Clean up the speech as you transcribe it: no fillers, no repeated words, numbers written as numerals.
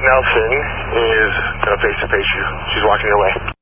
Nelson is going to face-to-face you. She's walking away.